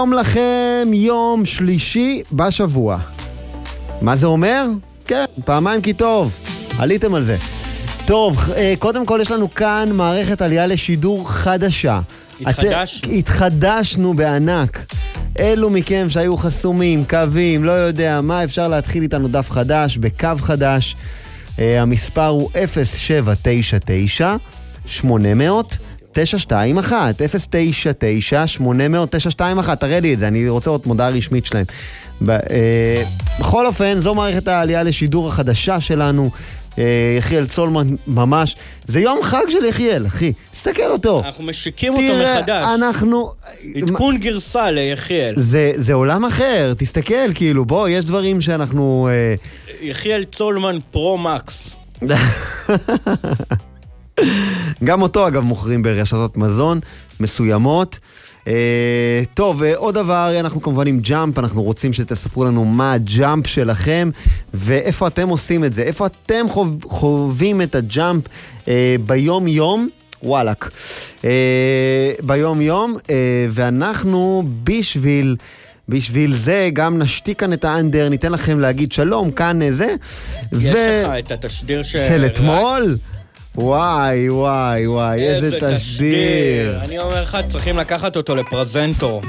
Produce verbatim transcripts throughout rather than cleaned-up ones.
שלום לכם, יום שלישי בשבוע. מה זה אומר? כן, פעמיים כי טוב. עליתם על זה. טוב, קודם כל יש לנו כאן מערכת עלייה לשידור חדשה. התחדשנו. התחדשנו בענק. אלו מכם שהיו חסומים, קווים, לא יודע מה, אפשר להתחיל איתנו דף חדש, בקו חדש. המספר הוא אפס שבע תשע תשע שמונה אפס אפס תשע שתיים אחת אפס תשע תשע שמונה אפס אפס תשע שתיים אחת. תראה לי את זה, אני רוצה עוד מודעה רשמית שלהם. בכל אופן, זו מערכת העלייה לשידור החדשה שלנו. יחיאל צולמן ממש, זה יום חג של יחיאל, אחי, תסתכל אותו. אנחנו משיקים אותו מחדש. אנחנו... עדכון גרסה ליחיאל. זה, זה עולם אחר, תסתכל, כאילו, בוא, יש דברים שאנחנו... יחיאל צולמן פרו מקס. גם אותו, אגב, מוכרים ברשתות מזון מסוימות. Uh, טוב, uh, עוד דבר, אנחנו כמובן עם ג'אמפ, אנחנו רוצים שתספרו לנו מה הג'אמפ שלכם ואיפה אתם עושים את זה, איפה אתם חוב, חווים את הג'אמפ uh, ביום יום, וואלק, uh, ביום יום, uh, ואנחנו בשביל, בשביל זה גם נשתיק כאן את האנדר, ניתן לכם להגיד שלום, כאן זה. יש ו... לך את התשדיר ש... של אתמול? וואי, וואי, וואי, איזה, איזה תשדיר. תשדיר. אני אומר לך, צריכים לקחת אותו לפרזנטור.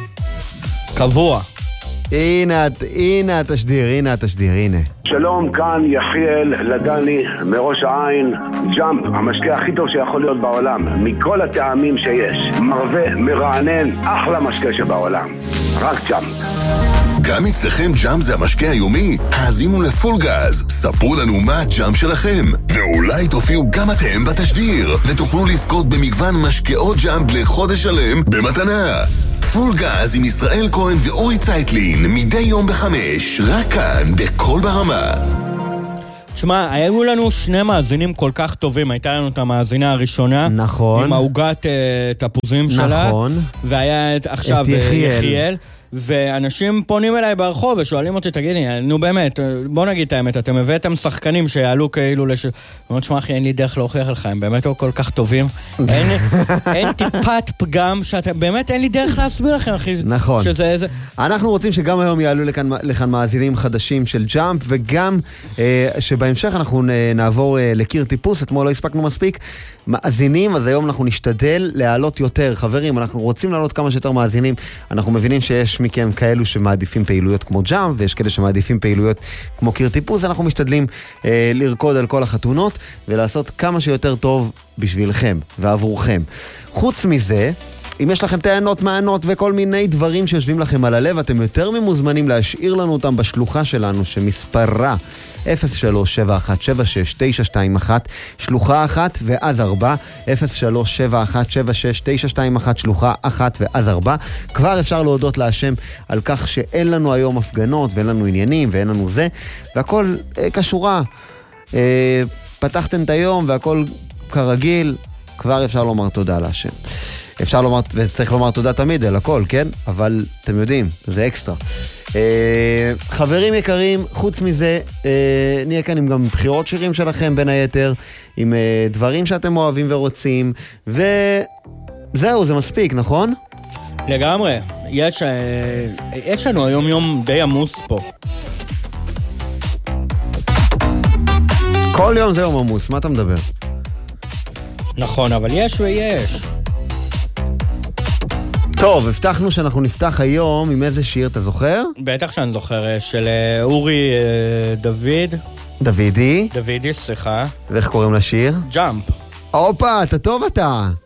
קבוע. הנה, הנה התשדיר, הנה התשדיר, הנה. שלום, כאן יחיאל לדני מראש העין. ג'אמפ, המשקה הכי טוב שיכול להיות בעולם, מכל הטעמים שיש. מרווה, מרענן, אחלה משקה שבעולם. רק ג'אמפ. גם אצלכם ג'אמפ זה המשקה היומי? האזינו לפול גז, ספרו לנו מה הג'אמפ שלכם, ואולי תופיעו גם אתם בתשדיר, ותוכלו לזכות במגוון משקאות ג'אמפ לחודש שלם במתנה. פול גז עם ישראל כהן ואורי צייטלין, מדי יום בחמש, רק כאן, בכל ברמה. תשמע, היו לנו שני מאזינים כל כך טובים, הייתה לנו את המאזינה הראשונה, נכון, עם העוגת uh, תפוזים שלה, נכון, והיה עכשיו יחיאל. יחיאל, ואנשים פונים אליי ברחוב ושואלים אותי, תגידי, נו באמת, בוא נגיד את האמת, אתם הבאתם שחקנים שיעלו כאילו לש... אומרת, שמע אחי, אין לי דרך להוכיח לך, הם באמת לא כל כך טובים, אין, אין טיפת פגם, שאתם, באמת אין לי דרך להסביר לכם, אחי. נכון. שזה איזה... אנחנו רוצים שגם היום יעלו לכאן, לכאן מאזינים חדשים של ג'אמפ, וגם אה, שבהמשך אנחנו נעבור אה, לקיר טיפוס, אתמול לא הספקנו מספיק מאזינים, אז היום אנחנו נשתדל להעלות יותר. חברים, אנחנו רוצים להעלות כמה שיותר מאזינים, אנחנו מבינים שיש מכם כאלו שמעדיפים פעילויות כמו ג'אמפ, ויש כאלה שמעדיפים פעילויות כמו קיר טיפוס, אנחנו משתדלים אה, לרקוד על כל החתונות, ולעשות כמה שיותר טוב בשבילכם ועבורכם. חוץ מזה, אם יש לכם טענות, מענות וכל מיני דברים שיושבים לכם על הלב, אתם יותר ממוזמנים להשאיר לנו אותם בשלוחה שלנו, שמספרה אפס שלוש שבע אחת שבע שש תשע שתיים אחת, שלוחה אחת ואז ארבע, אפס שלוש שבע אחת שבע שש תשע שתיים אחת, שלוחה אחת ואז ארבע. כבר אפשר להודות להשם על כך שאין לנו היום הפגנות ואין לנו עניינים ואין לנו זה, והכל אה, קשורה. אה, פתחתם את היום והכל כרגיל, כבר אפשר לומר תודה להשם. אפשר לומר, וצריך לומר תודה תמיד על הכל, כן? אבל אתם יודעים, זה אקסטרה. אה, חברים יקרים, חוץ מזה, אה, נהיה כאן עם גם בחירות שירים שלכם בין היתר, עם אה, דברים שאתם אוהבים ורוצים, וזהו, זה מספיק, נכון? לגמרי. יש, אה, יש לנו היום יום די עמוס פה. כל יום זה יום עמוס, מה אתה מדבר? נכון, אבל יש ויש. טוב, הבטחנו שאנחנו נפתח היום עם איזה שיר, אתה זוכר? בטח שאני זוכר, של אורי דוד. דוידי. דוידי, סליחה. ואיך קוראים לשיר? ג'אמפ. אופה, אתה טוב אתה.